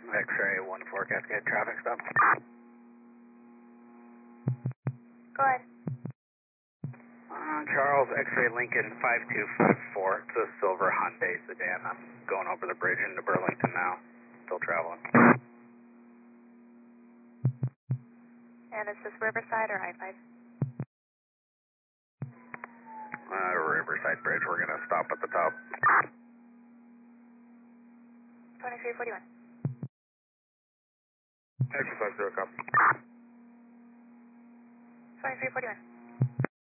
X-ray 1-4 Cascade traffic stop. Go ahead. Charles, X-ray Lincoln 5254. It's a silver Hyundai sedan. I'm going over the bridge into Burlington now. Still traveling. And is this Riverside or I-5? Riverside Bridge. We're going to stop at the top. 2341. X-ray 50 copy. 2341.